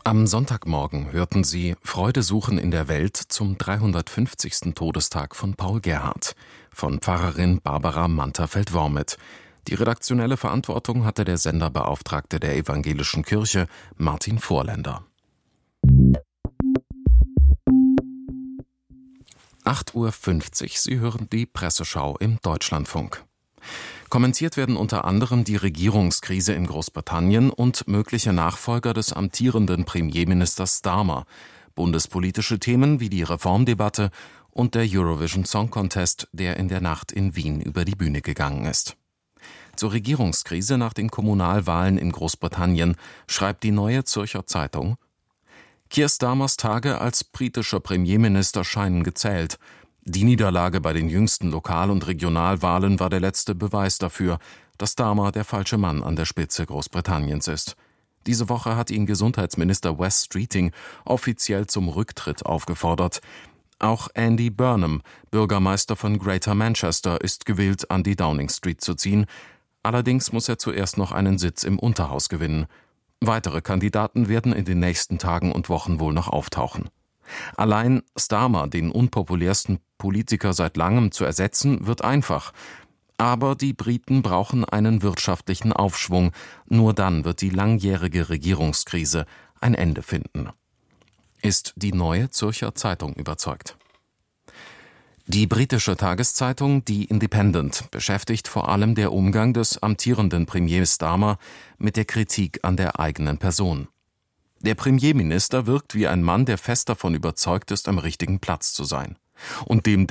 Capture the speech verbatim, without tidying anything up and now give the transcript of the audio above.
Am Sonntagmorgen hörten Sie Freude suchen in der Welt zum dreihundertfünfzigsten Todestag von Paul Gerhardt von Pfarrerin Barbara Mantherfeld-Wormit. Die redaktionelle Verantwortung hatte der Senderbeauftragte der Evangelischen Kirche, Martin Vorländer. acht Uhr fünfzig, Sie hören die Presseschau im Deutschlandfunk. Kommentiert werden unter anderem die Regierungskrise in Großbritannien und mögliche Nachfolger des amtierenden Premierministers Starmer, bundespolitische Themen wie die Reformdebatte und der Eurovision Song Contest, der in der Nacht in Wien über die Bühne gegangen ist. Zur Regierungskrise nach den Kommunalwahlen in Großbritannien schreibt die Neue Zürcher Zeitung: Keir Starmers Tage als britischer Premierminister scheinen gezählt. Die Niederlage bei den jüngsten Lokal- und Regionalwahlen war der letzte Beweis dafür, dass Starmer der falsche Mann an der Spitze Großbritanniens ist. Diese Woche hat ihn Gesundheitsminister Wes Streeting offiziell zum Rücktritt aufgefordert. Auch Andy Burnham, Bürgermeister von Greater Manchester, ist gewillt, an die Downing Street zu ziehen. Allerdings muss er zuerst noch einen Sitz im Unterhaus gewinnen. Weitere Kandidaten werden in den nächsten Tagen und Wochen wohl noch auftauchen. Allein Starmer, den unpopulärsten Politiker seit langem, zu ersetzen, wird einfach. Aber die Briten brauchen einen wirtschaftlichen Aufschwung. Nur dann wird die langjährige Regierungskrise ein Ende finden. Ist die Neue Zürcher Zeitung überzeugt. Die britische Tageszeitung The Independent beschäftigt vor allem der Umgang des amtierenden Premiers Starmer mit der Kritik an der eigenen Person. Der Premierminister wirkt wie ein Mann, der fest davon überzeugt ist, am richtigen Platz zu sein und dem